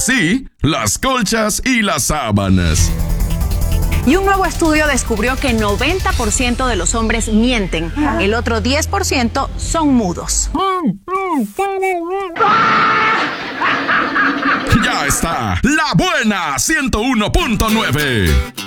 sí, las colchas y las sábanas. Y un nuevo estudio descubrió que 90% de los hombres mienten. El otro 10% son mudos. Ya está, La Buena 101.9.